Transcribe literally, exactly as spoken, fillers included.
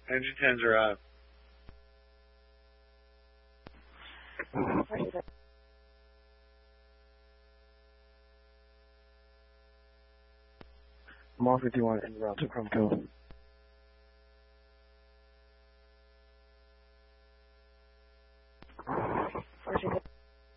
Engine tens are up. I'm off with you on en route to Chrome Kill.